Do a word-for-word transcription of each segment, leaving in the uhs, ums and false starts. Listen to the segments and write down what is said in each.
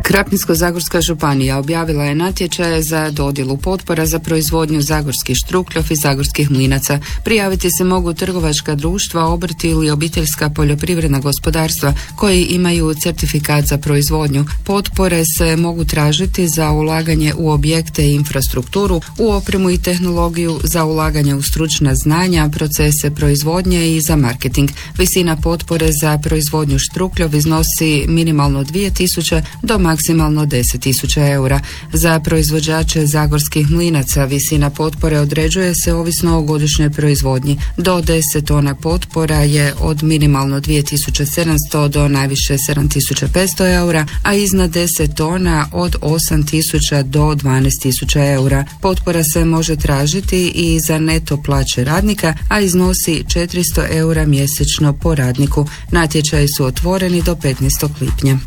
Krapinsko-zagorska županija objavila je natječaje za dodjelu potpora za proizvodnju zagorskih štrukljov i zagorskih mlinaca. Prijaviti se mogu trgovačka društva, obrti ili obiteljska poljoprivredna gospodarstva koji imaju certifikat za proizvodnju. Potpore se mogu tražiti za ulaganje u objekte i infrastrukturu, u opremu i tehnologiju, za ulaganje u stručna znanja, procese proizvodnje i za marketing. Visina potpore za proizvodnju štrukljov iznosi minimalno dvije tisuće do maksimalno deset tisuća eura. Za proizvođače zagorskih mlinaca visina potpore određuje se ovisno o godišnjoj proizvodnji. Do deset tona potpora je od minimalno dvije tisuće sedamsto do najviše sedam tisuća petsto eura, a iznad deset tona od osam tisuća do dvanaest tisuća eura. Potpora se može tražiti i za neto plaće radnika, a iznosi četiristo eura mjesečno po radniku. Natječaji su otvoreni do petnaestog lipnja.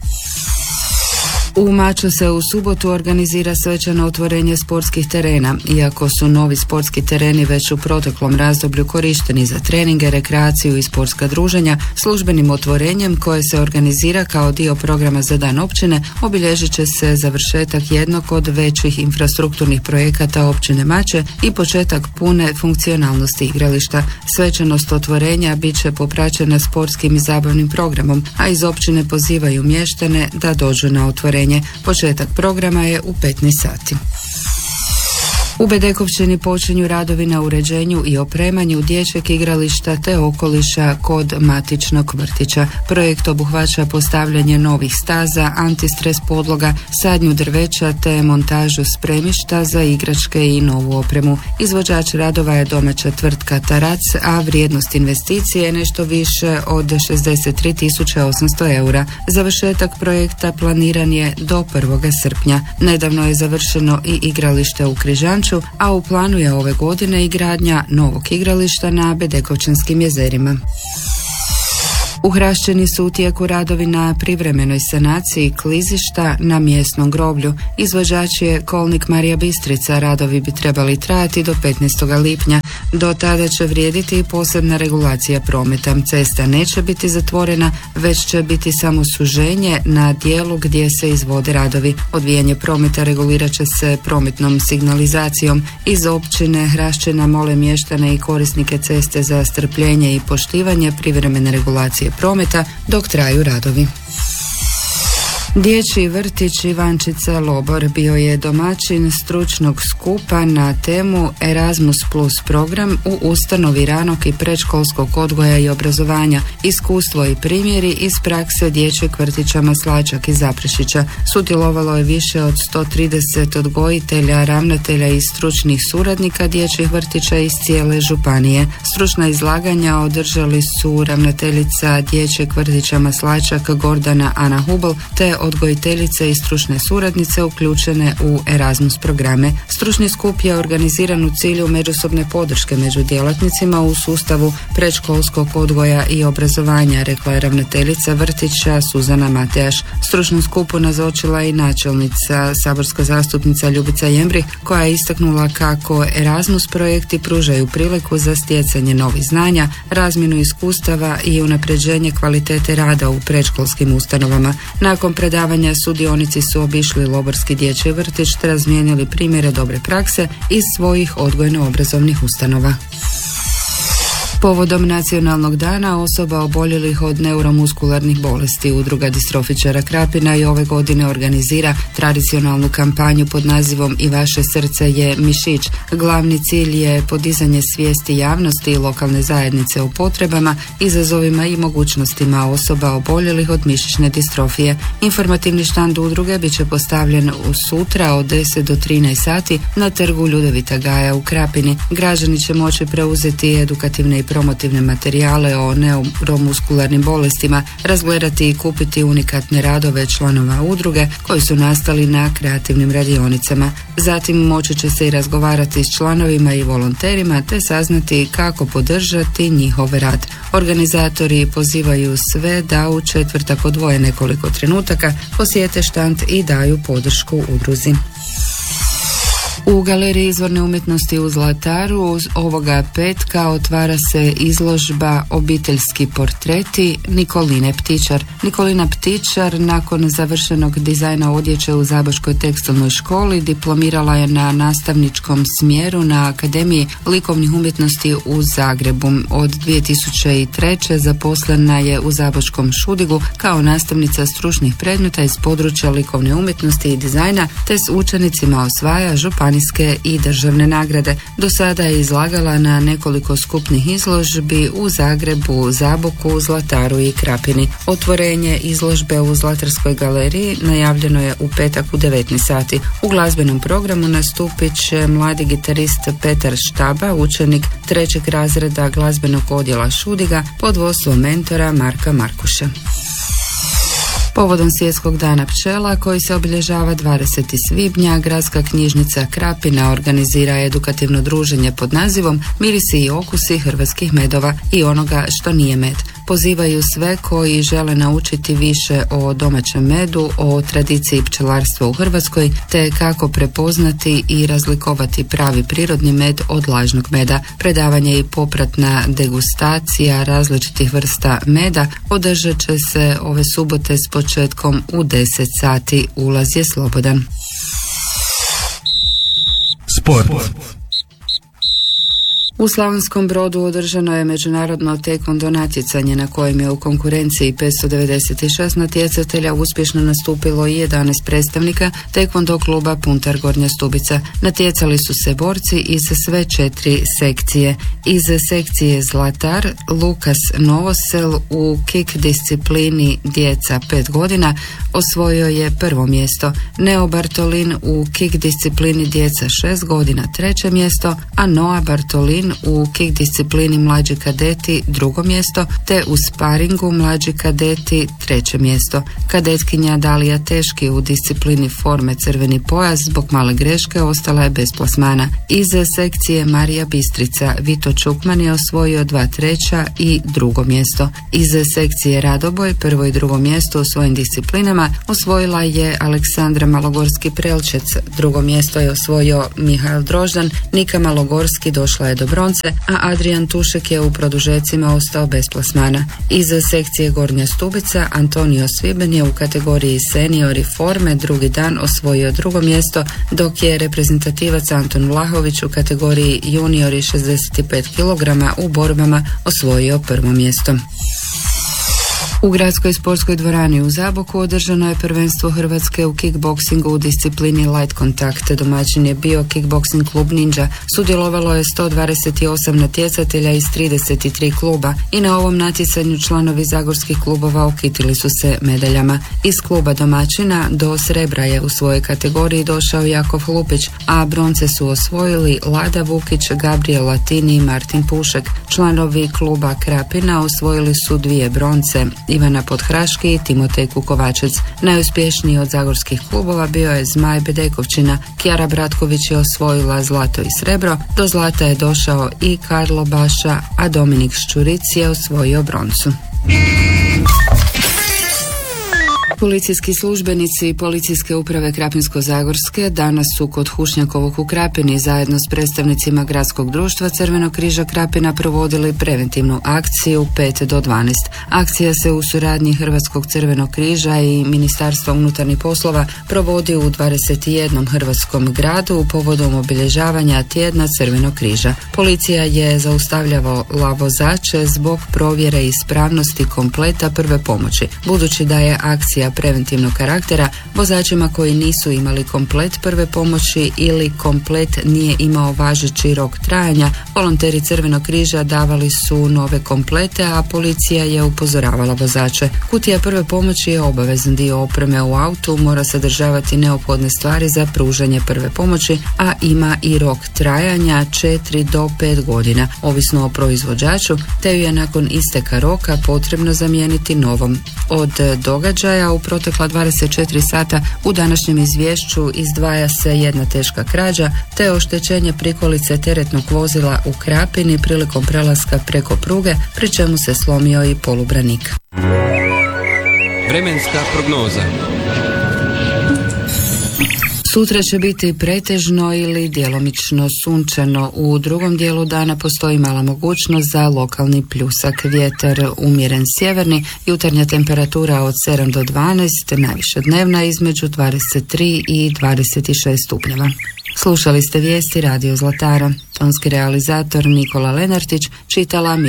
U Maču se u subotu organizira svečano otvorenje sportskih terena. Iako su novi sportski tereni već u proteklom razdoblju korišteni za treninge, rekreaciju i sportska druženja, službenim otvorenjem koje se organizira kao dio programa za dan općine obilježit će se završetak jednog od većih infrastrukturnih projekata općine Mače i početak pune funkcionalnosti igrališta. Svečanost otvorenja bit će popraćena sportskim i zabavnim programom, a iz općine pozivaju mještane da dođu na otvorenje. Početak programa je u petnaest sati. U Bedekovčini počinju radovi na uređenju i opremanju dječjeg igrališta te okoliša kod matičnog vrtića. Projekt obuhvaća postavljanje novih staza, antistres podloga, sadnju drveća te montažu spremišta za igračke i novu opremu. Izvođač radova je domaća tvrtka Tarac, a vrijednost investicije je nešto više od šezdeset tri tisuće osamsto eura. Završetak projekta planiran je do prvog srpnja. Nedavno je završeno i igralište u Križanču, a u planu je ove godine i gradnja novog igrališta na Bedekovčanskim jezerima. U Hrašćini su u tijeku radovi na privremenoj sanaciji klizišta na mjesnom groblju. Izvođač je Kolnik Marija Bistrica. Radovi bi trebali trajati do petnaestog lipnja. Do tada će vrijediti i posebna regulacija prometa. Cesta neće biti zatvorena, već će biti samo suženje na dijelu gdje se izvode radovi. Odvijanje prometa regulirat će se prometnom signalizacijom. Iz općine Hrašćina mole mještane i korisnike ceste za strpljenje i poštivanje privremene regulacije prometa dok traju radovi. Dječji vrtić Ivančica Lobor bio je domaćin stručnog skupa na temu Erasmus plus program u ustanovi ranog i predškolskog odgoja i obrazovanja, iskustvo i primjeri iz prakse dječjeg vrtića Maslačak iz Zaprešića. Sudjelovalo je više od sto trideset odgojitelja, ravnatelja i stručnih suradnika dječjih vrtića iz cijele županije. Stručna izlaganja održali su ravnateljica dječjeg vrtića Maslačak Gordana Ana Hubel te odgojiteljice i stručne suradnice uključene u Erasmus programe. Stručni skup je organiziran u cilju međusobne podrške među djelatnicima u sustavu predškolskog odgoja i obrazovanja, rekla je ravnateljica vrtića Suzana Matejaš. Stručnom skupu nazočila i načelnica, saborska zastupnica Ljubica Jembrih, koja je istaknula kako Erasmus projekti pružaju priliku za stjecanje novih znanja, razmjenu iskustava i unapređenje kvalitete rada u predškolskim ustanovama. Nakon predavanja sudionici su obišli Loborski dječji vrtić te razmijenili primjere dobre prakse iz svojih odgojno-obrazovnih ustanova. Povodom nacionalnog dana osoba oboljelih od neuromuskularnih bolesti, Udruga distrofičara Krapina i ove godine organizira tradicionalnu kampanju pod nazivom I vaše srce je mišić. Glavni cilj je podizanje svijesti javnosti i lokalne zajednice o potrebama, izazovima i mogućnostima osoba oboljelih od mišićne distrofije. Informativni štand udruge bit će postavljen u sutra od deset do trinaest sati na trgu Ljudevita Gaja u Krapini. Građani će moći preuzeti edukativne i promotivne materijale o neuromuskularnim bolestima, razgledati i kupiti unikatne radove članova udruge koji su nastali na kreativnim radionicama. Zatim moći će se i razgovarati s članovima i volonterima te saznati kako podržati njihov rad. Organizatori pozivaju sve da u četvrtak odvoje nekoliko trenutaka, posjete štand i daju podršku udruzi. U Galeriji izvorne umjetnosti u Zlataru ovoga petka otvara se izložba Obiteljski portreti Nikoline Ptičar. Nikolina Ptičar nakon završenog dizajna odjeće u Zabočkoj tekstilnoj školi diplomirala je na nastavničkom smjeru na Akademiji likovnih umjetnosti u Zagrebu. Od dvije tisuće treće. zaposlena je u Zabočkom Šudigu kao nastavnica stručnih predmeta iz područja likovne umjetnosti i dizajna, te s učenicima osvaja županijske i državne nagrade. Do sada je izlagala na nekoliko skupnih izložbi u Zagrebu, Zaboku, Zlataru i Krapini. Otvorenje izložbe u Zlatarskoj galeriji najavljeno je u petak u devetnaest sati. U glazbenom programu nastupit će mladi gitarist Petar Štaba, učenik trećeg razreda glazbenog odjela Šudiga pod vodstvom mentora Marka Markuša. Povodom Svjetskog dana pčela koji se obilježava dvadesetog svibnja, Gradska knjižnica Krapina organizira edukativno druženje pod nazivom Mirisi i okusi hrvatskih medova i onoga što nije med. Pozivaju sve koji žele naučiti više o domaćem medu, o tradiciji pčelarstva u Hrvatskoj, te kako prepoznati i razlikovati pravi prirodni med od lažnog meda. Predavanje i popratna degustacija različitih vrsta meda održat će se ove subote s početkom u deset sati. Ulaz je slobodan. Sport. U Slavonskom Brodu održano je međunarodno taekwondo natjecanje na kojem je u konkurenciji petsto devedeset šest natjecatelja uspješno nastupilo i jedanaest predstavnika taekwondo kluba Puntar Gornja Stubica. Natjecali su se borci iz sve četiri sekcije. Iz sekcije Zlatar Lukas Novosel u kick disciplini djeca pet godina osvojio je prvo mjesto. Neo Bartolin u kick disciplini djeca šest godina treće mjesto, a Noa Bartolin u kick disciplini mlađi kadeti drugo mjesto, te u sparingu mlađi kadeti treće mjesto. Kadetkinja Dalija Teški u disciplini forme crveni pojas zbog male greške ostala je bez plasmana. Iz sekcije Marija Bistrica Vito Čukman je osvojio dva treća i drugo mjesto. Iz sekcije Radoboj prvo i drugo mjesto u svojim disciplinama osvojila je Aleksandra Malogorski Prelčec, drugo mjesto je osvojio Mihael Droždan, Nika Malogorski došla je do bronce, a Adrian Tušek je u produžecima ostao bez plasmana. Iz sekcije Gornja Stubica Antonio Sviben je u kategoriji seniori forme drugi dan osvojio drugo mjesto, dok je reprezentativac Anton Vlahović u kategoriji juniori šezdeset pet kilograma u borbama osvojio prvo mjesto. U gradskoj sportskoj dvorani u Zaboku održano je prvenstvo Hrvatske u kickboksingu u disciplini light kontakt. Domaćin je bio kickboksing klub Ninja. Sudjelovalo je sto dvadeset osam natjecatelja iz trideset tri kluba i na ovom natjecanju članovi zagorskih klubova okitili su se medaljama. Iz kluba domaćina do srebra je u svojoj kategoriji došao Jakov Lupić, a bronce su osvojili Lada Vukić, Gabriel Latini i Martin Pušek. Članovi kluba Krapina osvojili su dvije bronce, Ivana Podhraški i Timotej Kukovačec. Najuspješniji od zagorskih klubova bio je Zmaj Bedekovčina. Kjara Bratković je osvojila zlato i srebro, do zlata je došao i Karlo Baša, a Dominik Ščuric je osvojio broncu. Policijski službenici Policijske uprave Krapinsko-zagorske danas su kod Hušnjakovog u Krapini zajedno s predstavnicima Gradskog društva Crvenog križa Krapina provodili preventivnu akciju pet do dvanaest. Akcija se u suradnji Hrvatskog crvenog križa i Ministarstva unutarnjih poslova provodi u dvadeset jednom hrvatskom gradu povodom obilježavanja tjedna Crvenog križa. Policija je zaustavljavala vozače zbog provjere ispravnosti kompleta prve pomoći. Budući da je akcija preventivnog karaktera, vozačima koji nisu imali komplet prve pomoći ili komplet nije imao važeći rok trajanja, volonteri Crvenog križa davali su nove komplete, a policija je upozoravala vozače. Kutija prve pomoći je obavezan dio opreme u autu, mora sadržavati neophodne stvari za pružanje prve pomoći, a ima i rok trajanja četiri do pet godina, ovisno o proizvođaču, te ju je nakon isteka roka potrebno zamijeniti novom. Od događaja u protekla dvadeset četiri sata u današnjem izvješću izdvaja se jedna teška krađa te oštećenje prikolice teretnog vozila u Krapini prilikom prelaska preko pruge, pri čemu se slomio i polubranik. Vremenska prognoza. Sutra će biti pretežno ili djelomično sunčano. U drugom dijelu dana postoji mala mogućnost za lokalni pljusak. Vjetar umjeren sjeverni, jutarnja temperatura od sedam do dvanaest, najviša dnevna između dvadeset tri i dvadeset šest stupnjeva. Slušali ste vijesti Radio Zlatara. Tonski realizator Nikola Lenartić, čitala Mirjana